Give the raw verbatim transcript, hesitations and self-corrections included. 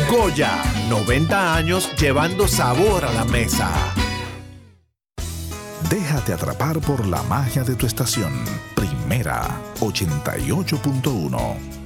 Goya, noventa años llevando sabor a la mesa. Déjate atrapar por la magia de tu estación. Primera ochenta y ocho punto uno.